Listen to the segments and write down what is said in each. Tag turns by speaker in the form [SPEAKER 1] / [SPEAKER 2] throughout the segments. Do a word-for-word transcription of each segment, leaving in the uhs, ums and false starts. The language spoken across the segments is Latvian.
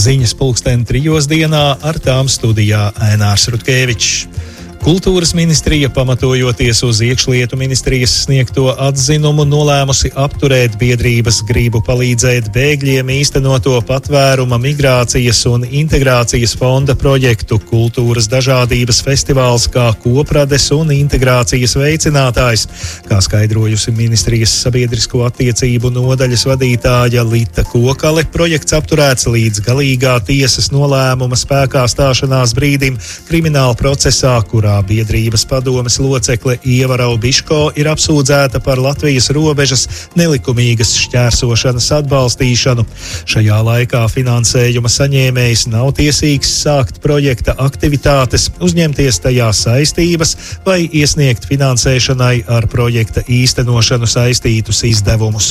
[SPEAKER 1] Ziņas pulksten trijos dienā, ar tām studijā Ainārs Rutkevičs. Kultūras ministrija, pamatojoties uz iekšlietu ministrijas sniegto atzinumu, nolēmusi apturēt biedrības gribu palīdzēt bēgļiem īstenoto patvēruma, migrācijas un integrācijas fonda projektu Kultūras dažādības festivāls kā koprades un integrācijas veicinātājs, kā skaidrojusi ministrijas sabiedrisko attiecību nodaļas vadītāja Lita Kokale. Projekts apturēts līdz galīgā tiesas nolēmuma spēkā stāšanās brīdim krimināla procesā, kurā biedrības padomes locekle Ieva Raubiško ir apsūdzēta par Latvijas robežas nelikumīgas šķērsošanas atbalstīšanu. Šajā laikā finansējuma saņēmējs nav tiesīgs sākt projekta aktivitātes, uzņemties tajā saistības vai iesniegt finansēšanai ar projekta īstenošanu saistītus izdevumus.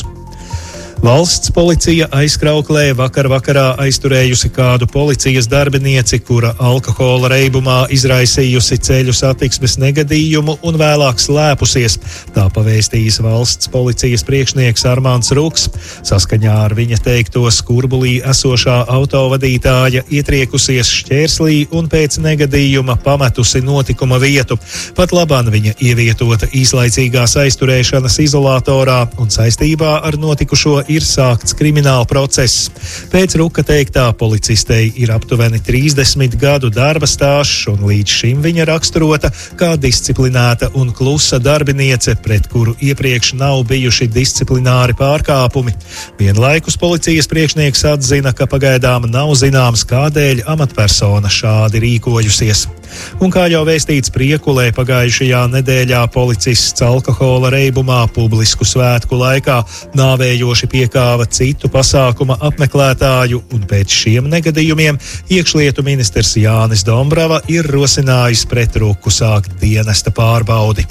[SPEAKER 1] Valsts policija aizkrauklē vakar vakarā aizturējusi kādu policijas darbinieci, kura alkohola reibumā izraisījusi ceļu satiksmes negadījumu un vēlāk slēpusies. Tā pavēstījis valsts policijas priekšnieks Armāns Ruks. Saskaņā ar viņa teikto skurbulī esošā autovadītāja ietriekusies šķērslī un pēc negadījuma pametusi notikuma vietu. Pat labāk viņa ievietota īslaicīgās aizturēšanas izolatorā un saistībā ar notikušo ir sākts krimināla process. Pēc Ruka teiktā policistei ir aptuveni trīsdesmit gadu darba stāžs, un līdz šim viņa raksturota kā disciplinēta un klusa darbiniece, pret kuru iepriekš nav bijuši disciplināri pārkāpumi. Vienlaikus policijas priekšnieks atzina, ka pagaidām nav zināms, kādēļ amatpersona šādi rīkojusies. Un kā jau vēstīts Priekulē, pagājušajā nedēļā policists alkohola reibumā publisku svētku laikā nāvējoši piekāva citu pasākuma apmeklētāju, un pēc šiem negadījumiem iekšlietu ministrs Jānis Dombrava ir rosinājis pret Ruku sākt dienesta pārbaudi.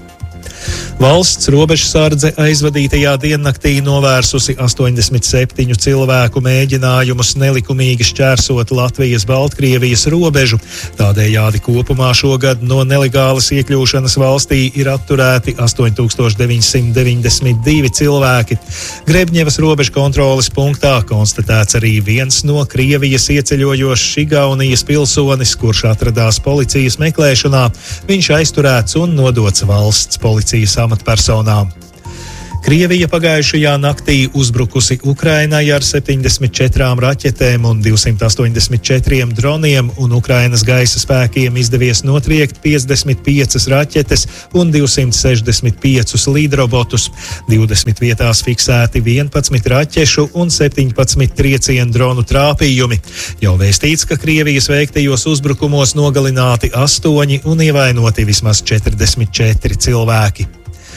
[SPEAKER 1] Valsts robežsardze aizvadītajā diennaktī novērsusi astoņdesmit septiņu cilvēku mēģinājumus nelikumīgi šķērsot Latvijas-Baltkrievijas robežu. Tādējādi kopumā šogad no nelegālas iekļūšanas valstī ir atturēti astoņi tūkstoši deviņsimt deviņdesmit divi cilvēki. Grebņevas robežkontroles punktā konstatēts arī viens no Krievijas ieceļojošs Igaunijas pilsonis, kurš atradās policijas meklēšanā. Viņš aizturēts un nodots valsts policijas amatpersonām. Krievija pagājušajā naktī uzbrukusi Ukrainai ar septiņdesmit četrām raķetēm un divsimt astoņdesmit četriem droniem, un Ukrainas gaisa spēkiem izdevies notriekt piecdesmit piecas raķetes un divsimt sešdesmit piecus lidrobotus. divdesmit vietās fiksēti vienpadsmit raķešu un septiņpadsmit triecienu dronu trāpījumi. Jau vēstīts, ka Krievijas veiktajos uzbrukumos nogalināti astoņi un ievainoti vismaz četrdesmit četri cilvēki.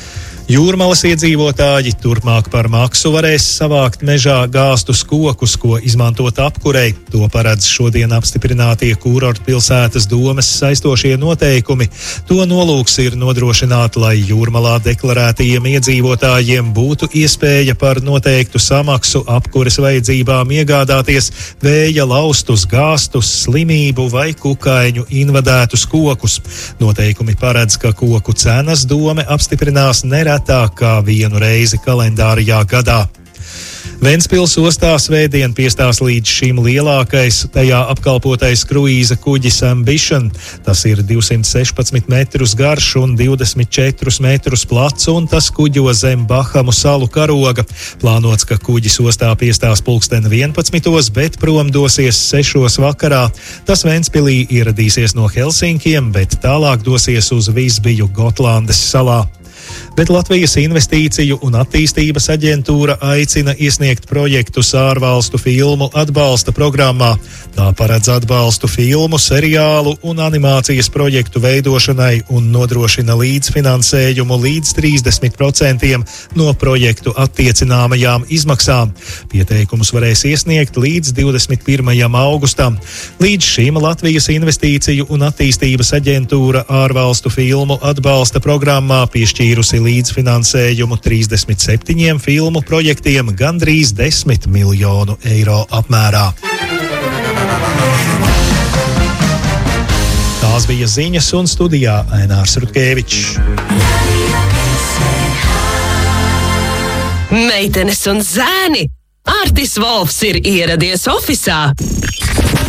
[SPEAKER 1] Jūrmalas iedzīvotāji turpmāk par maksu varēs savākt mežā gāstus kokus, ko izmantot apkurei. To paredz šodien apstiprinātie Kurortpilsētas domes saistošie noteikumi. To nolūks ir nodrošināt, lai Jūrmalā deklarētajiem iedzīvotājiem būtu iespēja par noteiktu samaksu apkures vajadzībām iegādāties vēja laustus, gāstus, slimību vai kukaiņu invadētus kokus. Noteikumi paredz, ka koku cenas dome apstiprinās nereti tā kā vienu reizi kalendārijā gadā. Ventspils ostā svētdien piestās līdz šim lielākais tajā apkalpotais kruīza kuģis Ambition. Tas ir divsimt sešpadsmit metrus garš un divdesmit četrus metrus plats, un tas kuģo zem Bahamu salu karoga. Plānots, ka kuģis ostā piestās pulksten vienpadsmitos, bet prom dosies sešos vakarā. Tas Ventspilī ieradīsies no Helsinkiem, bet tālāk dosies uz Visbiju Gotlandes salā. Bet Latvijas Investīciju un attīstības aģentūra aicina iesniegt projektus ārvalstu filmu atbalsta programmā. Tā paredz atbalstu filmu, seriālu un animācijas projektu veidošanai un nodrošina līdzfinansējumu līdz trīsdesmit procentiem no projektu attiecināmajām izmaksām. Pieteikumus varēs iesniegt līdz divdesmit pirmajam augustam. Līdz šim Latvijas Investīciju un attīstības aģentūra ārvalstu filmu atbalsta programmā piešķīrusi līdzfinansējumu trīsdesmit septiņiem filmu projektiem gandrīz desmit miljonu eiro apmērā. Tās bija ziņas, un studijā Ainārs Rutkevičs.
[SPEAKER 2] Meitenes un zēni! Artis Volfs ir ieradies ofisā.